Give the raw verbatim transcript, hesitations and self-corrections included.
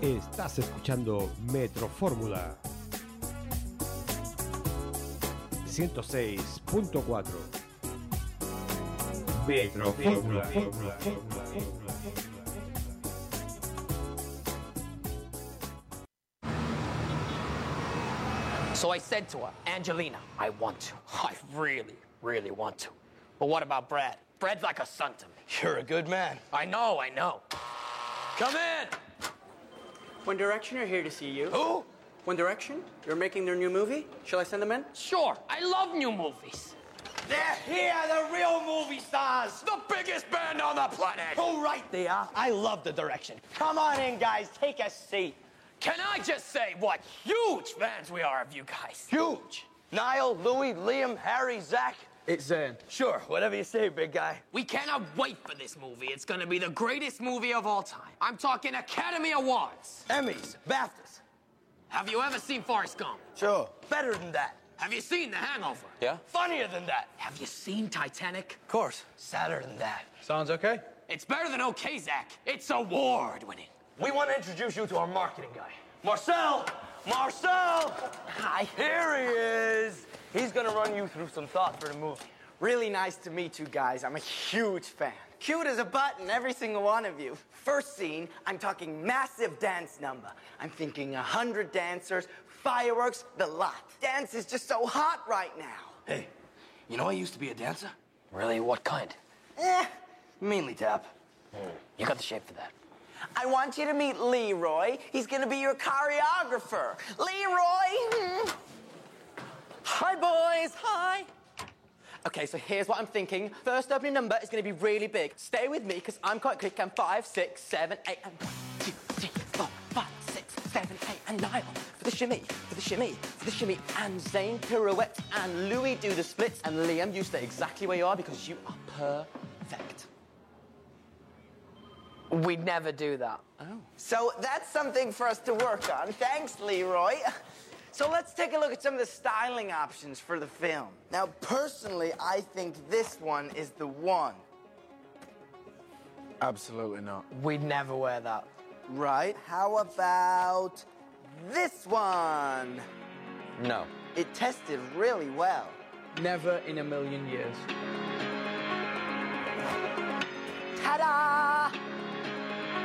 Estás escuchando Metro Fórmula ciento seis punto cuatro. Metro Fórmula. So I said to her, Angelina, I want to. I really, really want to. But what about Brad? Brad's like a son to me. You're a good man. I know, I know. Come in! One Direction are here to see you. Who? One Direction? You're making their new movie? Shall I send them in? Sure, I love new movies. They're here, the real movie stars. The biggest band on the planet! Oh, right they are. I love the direction. Come on in, guys. Take a seat. Can I just say what huge fans we are of you guys? Huge. Niall, Louis, Liam, Harry, Zach. It's Zane. Sure, whatever you say, big guy. We cannot wait for this movie. It's gonna be the greatest movie of all time. I'm talking Academy Awards. Emmys, BAFTAs. Have you ever seen Forrest Gump? Sure. Better than that. Have you seen The Hangover? Yeah. Funnier than that. Have you seen Titanic? Of course. Sadder than that. Sounds okay. It's better than okay, Zach. It's award-winning. We want to introduce you to our marketing guy. Marcel! Marcel! Hi. Here he is. He's gonna run you through some thoughts for the movie. Really nice to meet you guys. I'm a huge fan. Cute as a button, every single one of you. First scene, I'm talking massive dance number. I'm thinking a hundred dancers, fireworks, the lot. Dance is just so hot right now. Hey, you know I used to be a dancer? Really? What kind? Eh. Mainly tap. You got the shape for that. I want you to meet Leroy. He's gonna be your choreographer. Leroy! Hi, boys, hi. Okay, so here's what I'm thinking. First opening number is gonna be really big. Stay with me, because I'm quite quick. I'm five, six, seven, eight, and one, two, three, four, five, six, seven, eight, and nine. For the shimmy, for the shimmy, for the shimmy. And Zane pirouette, and Louis do the splits, and Liam, you stay exactly where you are, because you are perfect. We'd never do that. Oh. So that's something for us to work on. Thanks, Leroy. So let's take a look at some of the styling options for the film. Now, personally, I think this one is the one. Absolutely not. We'd never wear that. Right. How about this one? No. It tested really well. Never in a million years. Ta-da!